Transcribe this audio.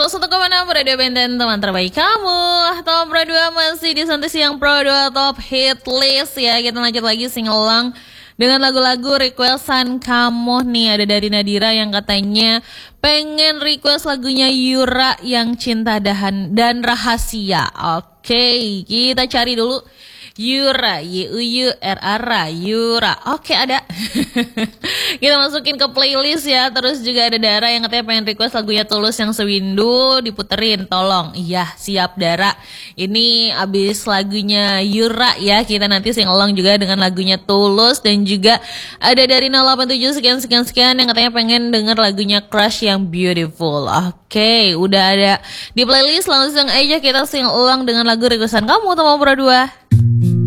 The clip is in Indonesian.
Satu kemana Pro 2 Benten teman terbaik kamu. Top Pro 2 masih di Santai Siang Pro 2 Top Hit List ya. Kita lanjut lagi singelang dengan lagu-lagu requestan kamu nih. Ada dari Nadira yang katanya pengen request lagunya Yura yang Cinta dan Rahasia. Oke, kita cari dulu Yura, Y-U-R-A, Yura. Oke, ada. Kita masukin ke playlist ya. Terus juga ada Dara yang katanya pengen request lagunya Tulus yang Sewindu diputerin. Tolong. Iya, siap Dara. Ini abis lagunya Yura ya. Kita nanti singelong juga dengan lagunya Tulus. Dan juga ada dari 087 sekian yang katanya pengen denger lagunya Crush yang Beautiful. Oke, udah ada di playlist. Langsung aja kita singelong dengan lagu requestan kamu teman Pro 2.